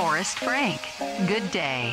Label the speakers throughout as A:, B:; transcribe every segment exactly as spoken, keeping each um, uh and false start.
A: Forrest Frank. Good day.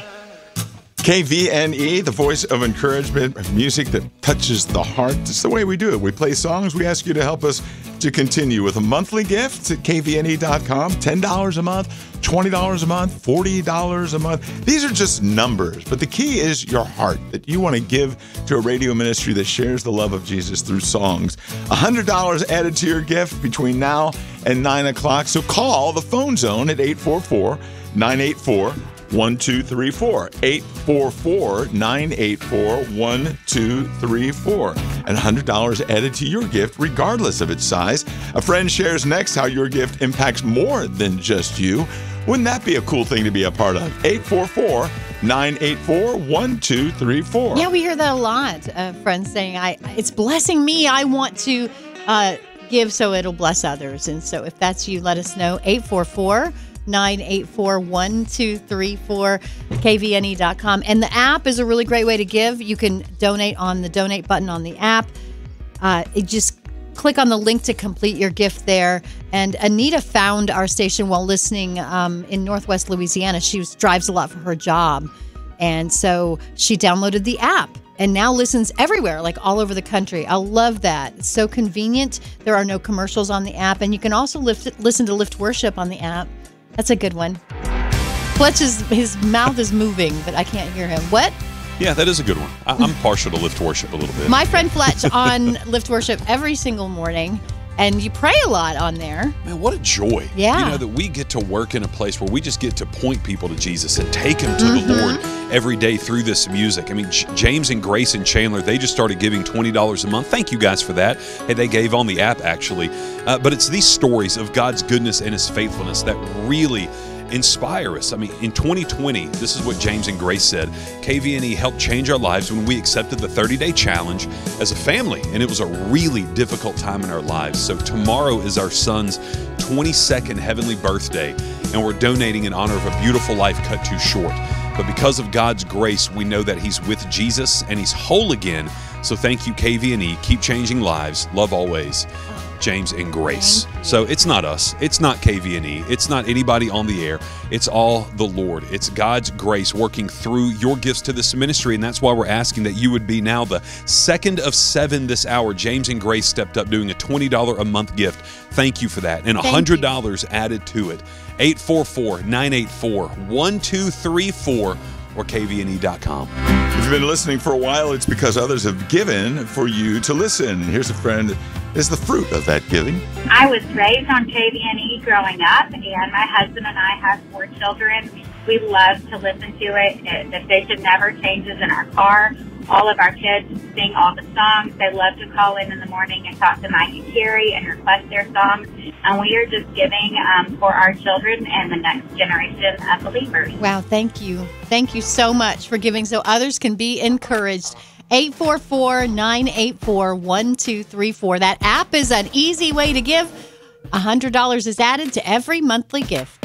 B: K V N E, the voice of encouragement, music that touches the heart. It's the way we do it. We play songs. We ask you to help us to continue with a monthly gift at K V N E dot com. ten dollars a month, twenty dollars a month, forty dollars a month. These are just numbers, but the key is your heart, that you want to give to a radio ministry that shares the love of Jesus through songs. one hundred dollars added to your gift between now and nine o'clock. So call the phone zone at eight four four, nine eight four, one two three four. eight four four, nine eight four, one two three four. And one hundred dollars added to your gift regardless of its size. A friend shares next how your gift impacts more than just you. Wouldn't that be a cool thing to be a part of? eight four four, nine eight four, one two three four.
C: Yeah, we hear that a lot. Uh, friends saying, "I it's blessing me. I want to uh, give so it'll bless others." And so if that's you, let us know. eight four four, nine eight four, one two three four, K V N E dot com. And the app is a really great way to give. You can donate on the donate button on the app. Uh, it just click on the link to complete your gift there. And Anita found our station while listening um, in Northwest Louisiana. She was, drives a lot for her job. And so she downloaded the app and now listens everywhere, like all over the country. I love that. It's so convenient. There are no commercials on the app. And you can also lift, listen to Lift Worship on the app. That's a good one. Fletch's his mouth is moving, but I can't hear him. What?
D: Yeah, that is a good one. I, I'm partial to Lift Worship a little bit.
C: My friend Fletch on Lift Worship every single morning, and you pray a lot on there.
D: Man, what a joy.
C: Yeah.
D: You know, that we get to work in a place where we just get to point people to Jesus and take them to
C: Mm-hmm.
D: the Lord every day through this music. I mean, J- James and Grace and Chandler, they just started giving twenty dollars a month. Thank you guys for that. Hey, they gave on the app, actually. Uh, but it's these stories of God's goodness and His faithfulness that really inspire us. I mean, in twenty twenty, this is what James and Grace said. K V N E helped change our lives when we accepted the thirty-day challenge as a family, and it was a really difficult time in our lives. So tomorrow is our son's twenty-second heavenly birthday, and we're donating in honor of a beautiful life cut too short. But because of God's grace, we know that He's with Jesus and He's whole again. So thank you, K V N E. Keep changing lives. Love always. James and Grace. So it's not us. It's not K V N E. It's not anybody on the air. It's all the Lord. It's God's grace working through your gifts to this ministry, and that's why we're asking that you would be now the second of seven this hour. James and Grace stepped up doing a twenty dollars a month gift. Thank you for that. And one hundred dollars added to it. eight four four, nine eight four, one two three four or K V N E dot com.
B: If you've been listening for a while, it's because others have given for you to listen. Here's a friend that is the fruit of that giving.
E: I was raised on K V N E growing up, and my husband and I have four children. We love to listen to it. it. The station never changes in our car. All of our kids sing all the songs. They love to call in in the morning and talk to Mike and Carrie and request their songs. And we are just giving um, for our children and the next generation of believers.
C: Wow, thank you. Thank you so much for giving so others can be encouraged. eight four four, nine eight four, one two three four. That app is an easy way to give. one hundred dollars is added to every monthly gift.